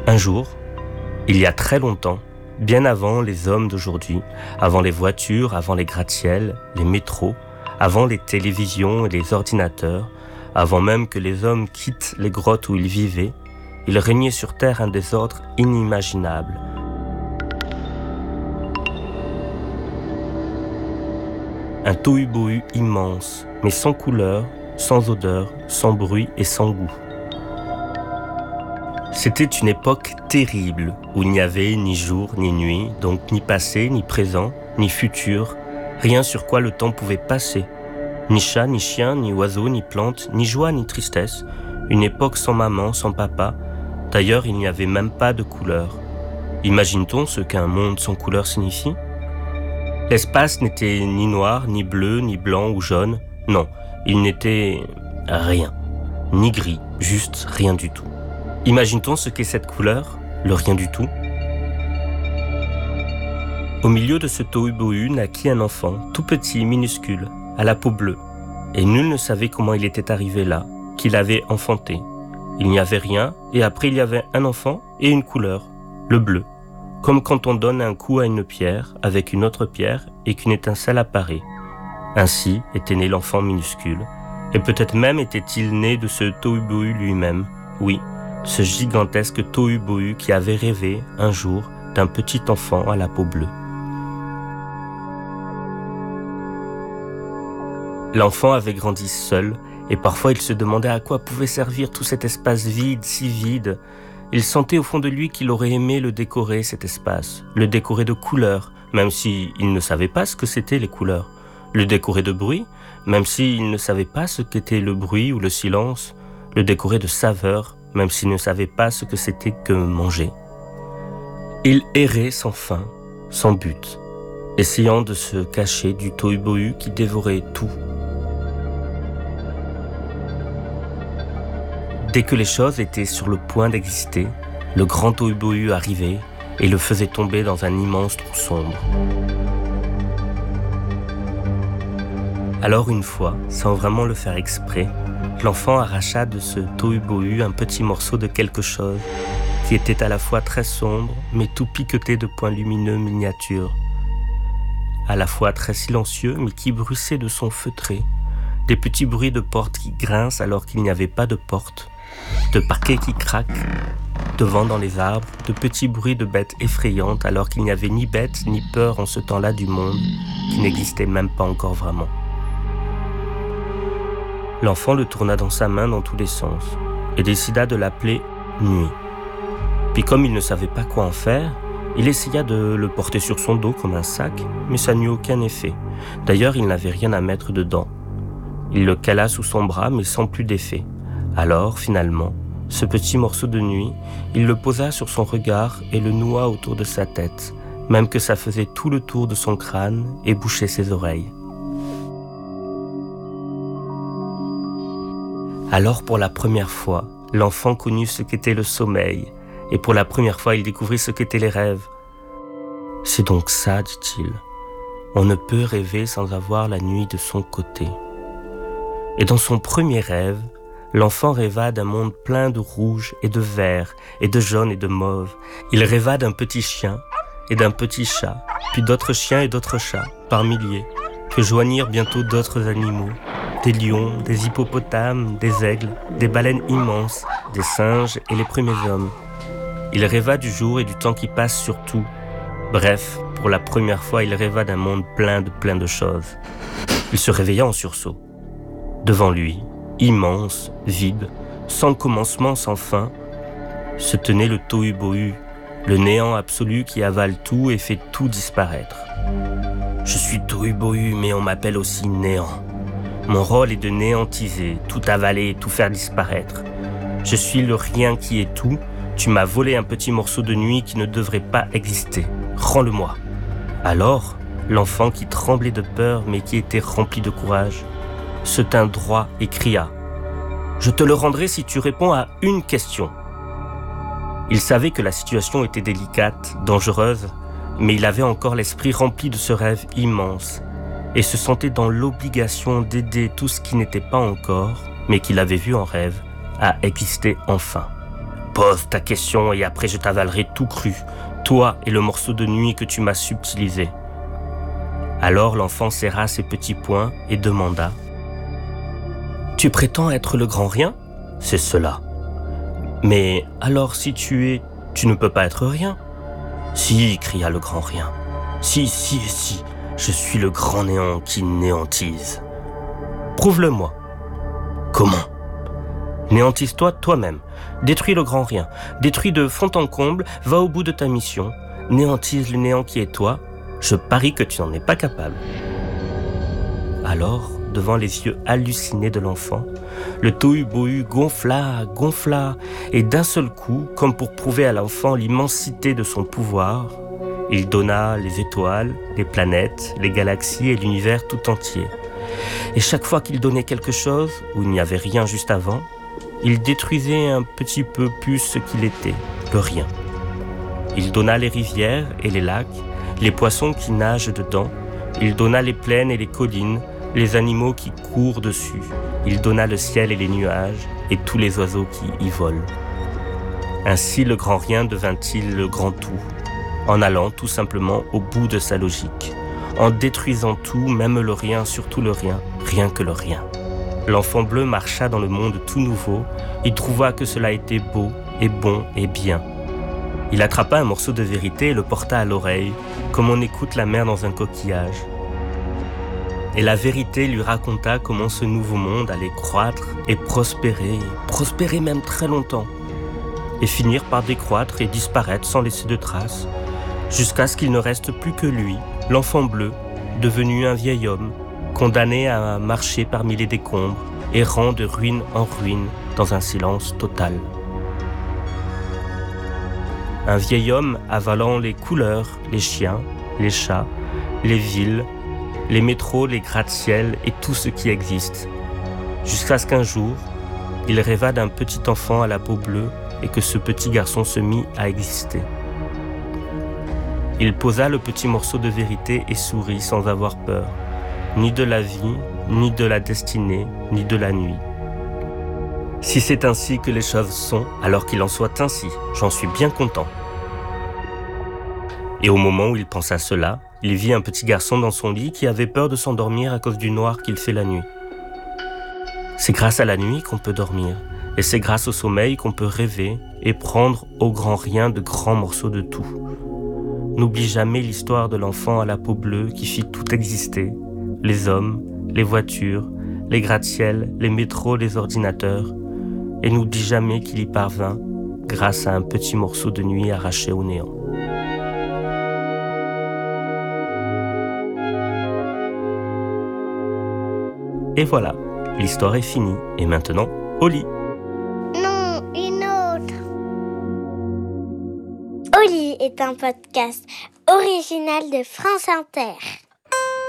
Un jour, il y a très longtemps, bien avant les hommes d'aujourd'hui, avant les voitures, avant les gratte-ciels, les métros, avant les télévisions et les ordinateurs, avant même que les hommes quittent les grottes où ils vivaient, il régnait sur Terre un désordre inimaginable. Un tohu-bohu immense, mais sans couleur, sans odeur, sans bruit et sans goût. C'était une époque terrible, où il n'y avait ni jour ni nuit, donc ni passé, ni présent, ni futur, rien sur quoi le temps pouvait passer. Ni chat, ni chien, ni oiseau, ni plante, ni joie, ni tristesse. Une époque sans maman, sans papa. D'ailleurs, il n'y avait même pas de couleur. Imagine-t-on ce qu'un monde sans couleur signifie ? L'espace n'était ni noir, ni bleu, ni blanc ou jaune. Non, il n'était rien. Ni gris, juste rien du tout. Imagine-t-on ce qu'est cette couleur ? Le rien du tout. Au milieu de ce tohu-bohu naquit un enfant, tout petit, minuscule, à la peau bleue. Et nul ne savait comment il était arrivé là, qui l'avait enfanté. Il n'y avait rien, et après il y avait un enfant et une couleur, le bleu. Comme quand on donne un coup à une pierre avec une autre pierre et qu'une étincelle apparaît. Ainsi était né l'enfant minuscule, et peut-être même était-il né de ce tohu-bohu lui-même. Oui, ce gigantesque tohu-bohu qui avait rêvé, un jour, d'un petit enfant à la peau bleue. L'enfant avait grandi seul, et parfois il se demandait à quoi pouvait servir tout cet espace vide, si vide. Il sentait au fond de lui qu'il aurait aimé le décorer, cet espace, le décorer de couleurs, même s'il ne savait pas ce que c'étaient les couleurs, le décorer de bruit, même s'il ne savait pas ce qu'était le bruit ou le silence, le décorer de saveurs, même s'il ne savait pas ce que c'était que manger. Il errait sans fin, sans but, essayant de se cacher du tohu-bohu qui dévorait tout. Dès que les choses étaient sur le point d'exister, le grand tohu-bohu arrivait et le faisait tomber dans un immense trou sombre. Alors une fois, sans vraiment le faire exprès, l'enfant arracha de ce tohu-bohu un petit morceau de quelque chose qui était à la fois très sombre mais tout piqueté de points lumineux miniatures, à la fois très silencieux mais qui bruissait de son feutré, des petits bruits de portes qui grincent alors qu'il n'y avait pas de porte, de parquets qui craquent, de vent dans les arbres, de petits bruits de bêtes effrayantes alors qu'il n'y avait ni bêtes ni peur en ce temps-là du monde qui n'existait même pas encore vraiment. L'enfant le tourna dans sa main dans tous les sens et décida de l'appeler Nuit. Puis comme il ne savait pas quoi en faire, il essaya de le porter sur son dos comme un sac, mais ça n'eut aucun effet. D'ailleurs, il n'avait rien à mettre dedans. Il le cala sous son bras, mais sans plus d'effet. Alors, finalement, ce petit morceau de nuit, il le posa sur son regard et le noua autour de sa tête, même que ça faisait tout le tour de son crâne et bouchait ses oreilles. Alors, pour la première fois, l'enfant connut ce qu'était le sommeil, et pour la première fois, il découvrit ce qu'étaient les rêves. « C'est donc ça, dit-il. On ne peut rêver sans avoir la nuit de son côté. » Et dans son premier rêve, l'enfant rêva d'un monde plein de rouge et de vert et de jaune et de mauve. Il rêva d'un petit chien et d'un petit chat, puis d'autres chiens et d'autres chats, par milliers, que joignirent bientôt d'autres animaux, des lions, des hippopotames, des aigles, des baleines immenses, des singes et les premiers hommes. Il rêva du jour et du temps qui passe sur tout. Bref, pour la première fois, il rêva d'un monde plein de choses. Il se réveilla en sursaut. Devant lui, immense, vide, sans commencement, sans fin, se tenait le tohu-bohu, le néant absolu qui avale tout et fait tout disparaître. Je suis tohu-bohu, mais on m'appelle aussi néant. Mon rôle est de néantiser, tout avaler, tout faire disparaître. Je suis le rien qui est tout. Tu m'as volé un petit morceau de nuit qui ne devrait pas exister. Rends-le-moi. Alors, l'enfant qui tremblait de peur mais qui était rempli de courage, se tint droit et cria « Je te le rendrai si tu réponds à une question. » Il savait que la situation était délicate, dangereuse, mais il avait encore l'esprit rempli de ce rêve immense et se sentait dans l'obligation d'aider tout ce qui n'était pas encore, mais qu'il avait vu en rêve, à exister enfin. Pose ta question et après je t'avalerai tout cru, toi et le morceau de nuit que tu m'as subtilisé. » Alors l'enfant serra ses petits poings et demanda : « Tu prétends être le grand rien ? C'est cela. Mais alors si tu ne peux pas être rien. » « Si, cria le grand rien. Si, je suis le grand néant qui néantise. » « Prouve-le-moi. » »« Comment ? » ?»« Néantise-toi toi-même. Détruis le grand rien. Détruis de fond en comble, va au bout de ta mission. Néantise le néant qui est toi. Je parie que tu n'en es pas capable. » Alors, devant les yeux hallucinés de l'enfant, le tohu-bohu gonfla, et d'un seul coup, comme pour prouver à l'enfant l'immensité de son pouvoir, il donna les étoiles, les planètes, les galaxies et l'univers tout entier. Et chaque fois qu'il donnait quelque chose, où il n'y avait rien juste avant, il détruisait un petit peu plus ce qu'il était, le rien. Il donna les rivières et les lacs, les poissons qui nagent dedans, il donna les plaines et les collines, les animaux qui courent dessus, il donna le ciel et les nuages, et tous les oiseaux qui y volent. Ainsi le grand rien devint-il le grand tout, en allant tout simplement au bout de sa logique, en détruisant tout, même le rien, surtout le rien, rien que le rien. L'enfant bleu marcha dans le monde tout nouveau, il trouva que cela était beau et bon et bien. Il attrapa un morceau de vérité et le porta à l'oreille, comme on écoute la mer dans un coquillage. Et la vérité lui raconta comment ce nouveau monde allait croître et prospérer même très longtemps, et finir par décroître et disparaître sans laisser de traces, jusqu'à ce qu'il ne reste plus que lui, l'enfant bleu, devenu un vieil homme, condamné à marcher parmi les décombres, errant de ruine en ruine dans un silence total. Un vieil homme avalant les couleurs, les chiens, les chats, les villes, les métros, les gratte-ciel et tout ce qui existe, jusqu'à ce qu'un jour, il rêva d'un petit enfant à la peau bleue et que ce petit garçon se mit à exister. Il posa le petit morceau de vérité et sourit sans avoir peur, ni de la vie, ni de la destinée, ni de la nuit. Si c'est ainsi que les choses sont, alors qu'il en soit ainsi, j'en suis bien content. Et au moment où il pensa cela, il vit un petit garçon dans son lit qui avait peur de s'endormir à cause du noir qu'il fait la nuit. C'est grâce à la nuit qu'on peut dormir, et c'est grâce au sommeil qu'on peut rêver et prendre au grand rien de grands morceaux de tout. N'oublie jamais l'histoire de l'enfant à la peau bleue qui fit tout exister, les hommes, les voitures, les gratte-ciel, les métros, les ordinateurs, et n'oublie jamais qu'il y parvint grâce à un petit morceau de nuit arraché au néant. Et voilà, l'histoire est finie, et maintenant, au lit. Non, une autre. Au lit est un podcast original de France Inter.